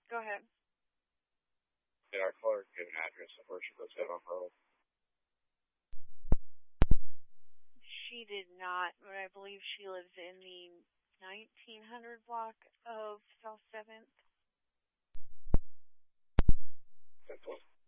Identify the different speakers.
Speaker 1: Go ahead.
Speaker 2: Did our caller give an address of where she lives at on Pearl?
Speaker 1: She did not, but I believe she lives in the 1900 block of South 7th.
Speaker 2: That's